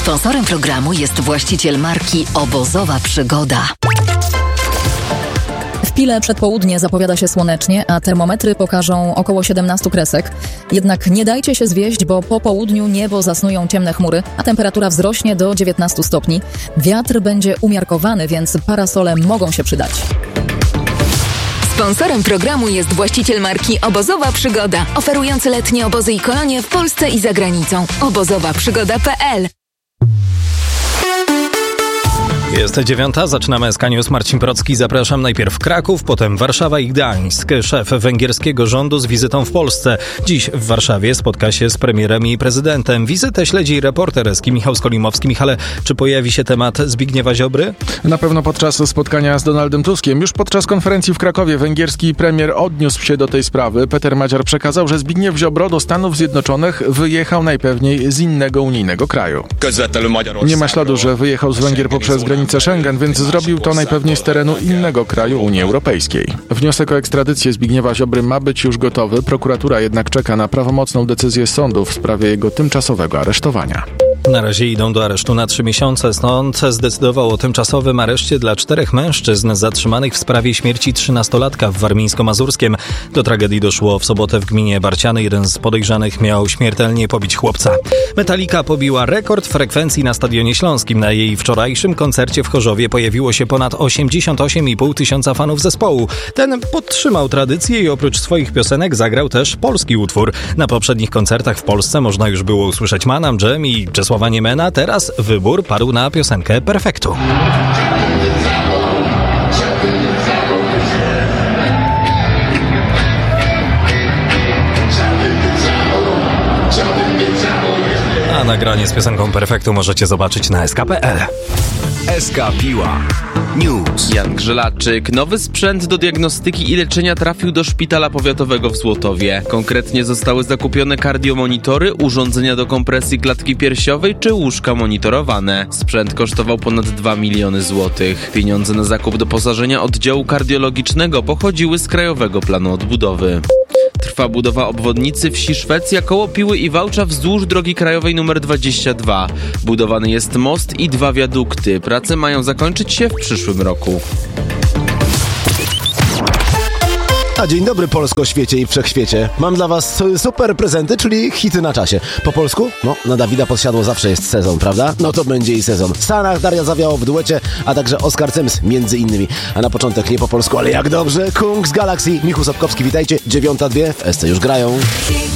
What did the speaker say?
Sponsorem programu jest właściciel marki Obozowa Przygoda. W Pile przedpołudnie zapowiada się słonecznie, a termometry pokażą około 17 kresek. Jednak nie dajcie się zwieść, bo po południu niebo zasnują ciemne chmury, a temperatura wzrośnie do 19 stopni. Wiatr będzie umiarkowany, więc parasole mogą się przydać. Sponsorem programu jest właściciel marki Obozowa Przygoda, oferujący letnie obozy i kolonie w Polsce i za granicą. obozowaprzygoda.pl. Jest 9:00, zaczynamy SK News. Marcin Procki, zapraszam. Najpierw Kraków, potem Warszawa i Gdańsk. Szef węgierskiego rządu z wizytą w Polsce. Dziś w Warszawie spotka się z premierem i prezydentem. Wizytę śledzi reporter SK Michał Skolimowski. Michale, czy pojawi się temat Zbigniewa Ziobry? Na pewno podczas spotkania z Donaldem Tuskiem. Już podczas konferencji w Krakowie węgierski premier odniósł się do tej sprawy. Peter Madziar przekazał, że Zbigniew Ziobro do Stanów Zjednoczonych wyjechał najpewniej z innego unijnego kraju. Nie ma śladu, że wyjechał z Węgier poprzez granicę Schengen, więc zrobił to najpewniej z terenu innego kraju Unii Europejskiej. Wniosek o ekstradycję Zbigniewa Ziobry ma być już gotowy. Prokuratura jednak czeka na prawomocną decyzję sądu w sprawie jego tymczasowego aresztowania. Na razie idą do aresztu na 3 miesiące. Sąd zdecydował o tymczasowym areszcie dla 4 mężczyzn zatrzymanych w sprawie śmierci 13-latka w Warmińsko-Mazurskiem. Do tragedii doszło w sobotę w gminie Barciany. Jeden z podejrzanych miał śmiertelnie pobić chłopca. Metallica pobiła rekord frekwencji na Stadionie Śląskim. Na jej wczorajszym koncercie w Chorzowie pojawiło się ponad 88,5 tysiąca fanów zespołu. Ten podtrzymał tradycję i oprócz swoich piosenek zagrał też polski utwór. Na poprzednich koncertach w Polsce można już było usłyszeć Manam, Dżem i Czesława Niemena. Teraz wybór padł na piosenkę Perfektu. A nagranie z piosenką Perfektu możecie zobaczyć na sk.pl. SK Piła News. Jan Grzelaczyk. Nowy sprzęt do diagnostyki i leczenia trafił do szpitala powiatowego w Złotowie. Konkretnie zostały zakupione kardiomonitory, urządzenia do kompresji klatki piersiowej czy łóżka monitorowane. Sprzęt kosztował ponad 2 miliony złotych. Pieniądze na zakup doposażenia oddziału kardiologicznego pochodziły z Krajowego Planu Odbudowy. Trwa budowa obwodnicy wsi Szwecja koło Piły i Wałcza wzdłuż drogi krajowej nr 22. Budowany jest most i 2 wiadukty. Prace mają zakończyć się w przyszłym roku. A dzień dobry Polsko, świecie i wszechświecie. Mam dla was super prezenty, czyli hity na czasie. Po polsku? No, na Dawida Podsiadło zawsze jest sezon, prawda? No to będzie i sezon. W Stanach Daria Zawiało w duecie, a także Oskar Cyms między innymi. A na początek nie po polsku, ale jak dobrze. Kung z Galaxy, Michu Sobkowski, witajcie. 9:02 w SC już grają.